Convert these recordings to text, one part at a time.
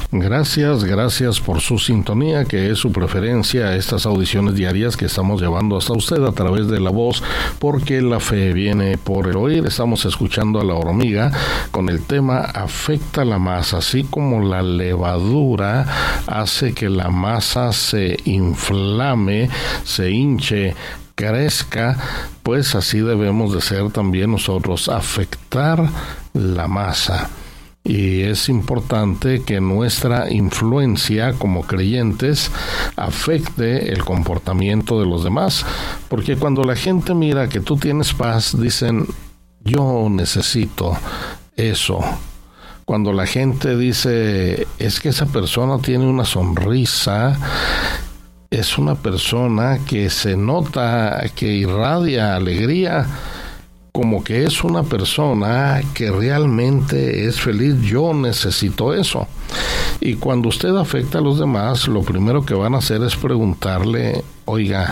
Gracias por su sintonía, que es su preferencia a estas audiciones diarias que estamos llevando hasta usted a través de la voz, porque la fe viene por el oír. Estamos escuchando a La Hormiga con el tema Afecta la masa, así como la levadura hace que la masa se inflame, se hinche, crezca, pues así debemos de ser también nosotros, afectar la masa. Y es importante que nuestra influencia como creyentes afecte el comportamiento de los demás, porque cuando la gente mira que tú tienes paz, dicen, yo necesito eso. Cuando la gente dice, es que esa persona tiene una sonrisa, es una persona que se nota que irradia alegría, como que es una persona que realmente es feliz, yo necesito eso. Y cuando usted afecta a los demás, lo primero que van a hacer es preguntarle, oiga,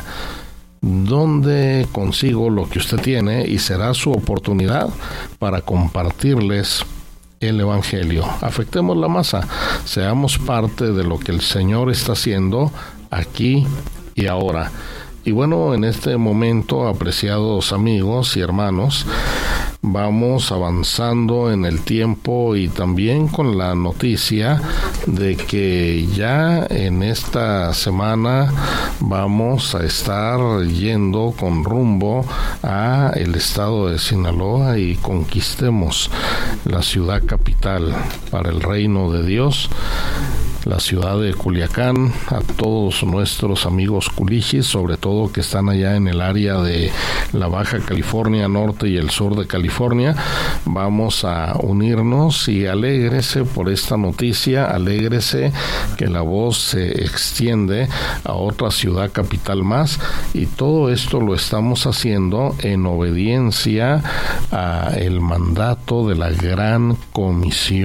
¿dónde consigo lo que usted tiene? Y será su oportunidad para compartirles el Evangelio. Afectemos la masa, seamos parte de lo que el Señor está haciendo aquí y ahora. Y bueno, en este momento, apreciados amigos y hermanos, vamos avanzando en el tiempo y también con la noticia de que ya en esta semana vamos a estar yendo con rumbo a el estado de Sinaloa y conquistemos la ciudad capital para el reino de Dios, la ciudad de Culiacán. A todos nuestros amigos culichis, sobre todo que están allá en el área de la Baja California Norte y el sur de California, vamos a unirnos y alégrese por esta noticia, alégrese que la voz se extiende a otra ciudad capital más, y todo esto lo estamos haciendo en obediencia a el mandato de la Gran Comisión.